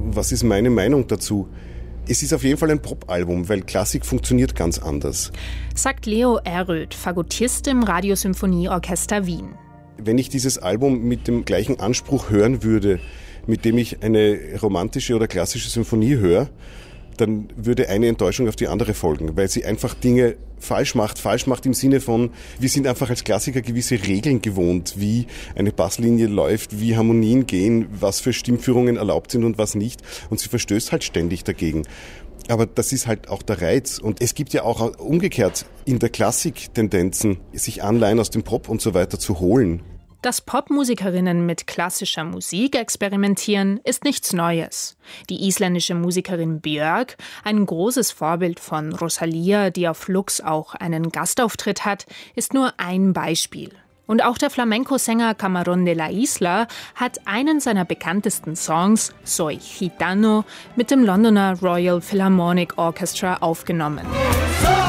was ist meine Meinung dazu? Es ist auf jeden Fall ein Pop-Album, weil Klassik funktioniert ganz anders. Sagt Leo Erröth, Fagottist im Radiosymphonieorchester Wien. Wenn ich dieses Album mit dem gleichen Anspruch hören würde, mit dem ich eine romantische oder klassische Symphonie höre, dann würde eine Enttäuschung auf die andere folgen, weil sie einfach Dinge falsch macht im Sinne von, wir sind einfach als Klassiker gewisse Regeln gewohnt, wie eine Basslinie läuft, wie Harmonien gehen, was für Stimmführungen erlaubt sind und was nicht. Und sie verstößt halt ständig dagegen. Aber das ist halt auch der Reiz. Und es gibt ja auch umgekehrt in der Klassik Tendenzen, sich Anleihen aus dem Pop und so weiter zu holen. Dass Popmusikerinnen mit klassischer Musik experimentieren, ist nichts Neues. Die isländische Musikerin Björk, ein großes Vorbild von Rosalía, die auf Lux auch einen Gastauftritt hat, ist nur ein Beispiel. Und auch der Flamenco-Sänger Camarón de la Isla hat einen seiner bekanntesten Songs, Soy Gitano, mit dem Londoner Royal Philharmonic Orchestra aufgenommen.